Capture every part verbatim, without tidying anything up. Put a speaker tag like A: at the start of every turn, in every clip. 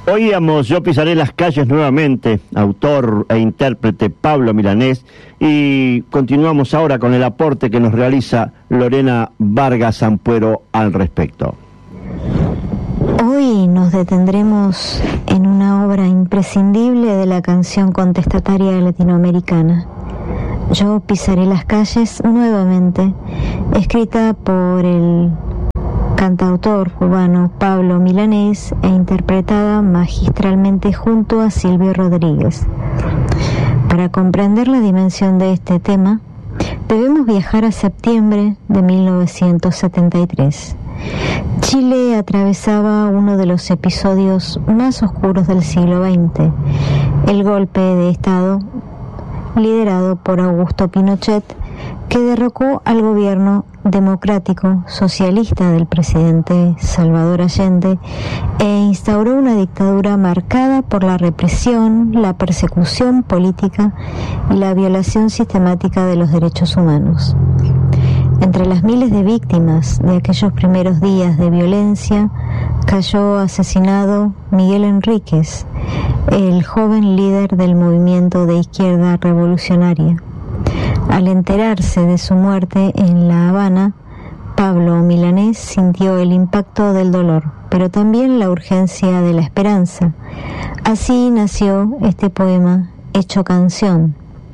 A: Oíamos Yo pisaré las calles nuevamente, autor e intérprete Pablo Milanés, y continuamos ahora con el aporte que nos realiza Lorena Vargas Ampuero al respecto.
B: Hoy nos detendremos en una obra imprescindible de la canción contestataria latinoamericana. Yo pisaré las calles nuevamente, escrita por el cantautor cubano Pablo Milanés e interpretada magistralmente junto a Silvio Rodríguez. Para comprender la dimensión de este tema, debemos viajar a septiembre de mil novecientos setenta y tres. Chile atravesaba uno de los episodios más oscuros del siglo veinte, el golpe de Estado liderado por Augusto Pinochet, que derrocó al gobierno democrático socialista del presidente Salvador Allende e instauró una dictadura marcada por la represión, la persecución política y la violación sistemática de los derechos humanos. Entre las miles de víctimas de aquellos primeros días de violencia, cayó asesinado Miguel Enríquez, el joven líder del movimiento de izquierda revolucionaria. Al enterarse de su muerte en La Habana, Pablo Milanés sintió el impacto del dolor, pero también la urgencia de la esperanza. Así nació este poema hecho canción.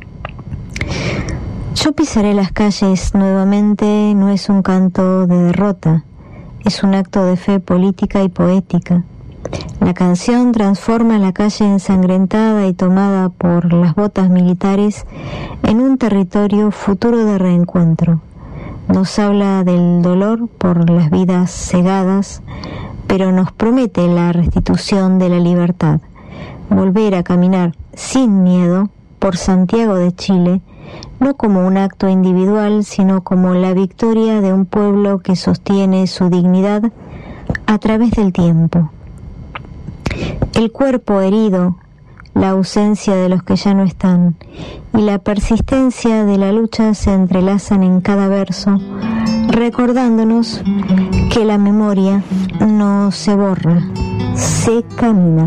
B: Yo pisaré las calles nuevamente no es un canto de derrota, es un acto de fe política y poética. La canción transforma la calle ensangrentada y tomada por las botas militares en un territorio futuro de reencuentro. Nos habla del dolor por las vidas cegadas, pero nos promete la restitución de la libertad. Volver a caminar sin miedo por Santiago de Chile, no como un acto individual, sino como la victoria de un pueblo que sostiene su dignidad a través del tiempo. El cuerpo herido, la ausencia de los que ya no están y la persistencia de la lucha se entrelazan en cada verso, recordándonos que la memoria no se borra, se camina.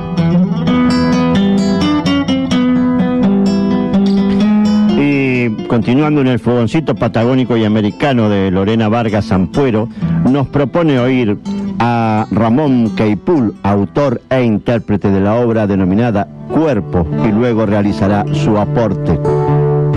A: Y continuando en el fogoncito patagónico y americano de Lorena Vargas Ampuero, nos propone oír a Ramón Queipul, autor e intérprete de la obra denominada Cuerpo, y luego realizará su aporte.